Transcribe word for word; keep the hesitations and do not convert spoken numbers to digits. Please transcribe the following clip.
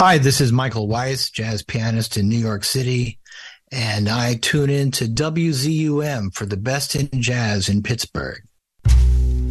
Hi, this is Michael Weiss, jazz pianist in New York City, and I tune in to W Z U M for the best in jazz in Pittsburgh.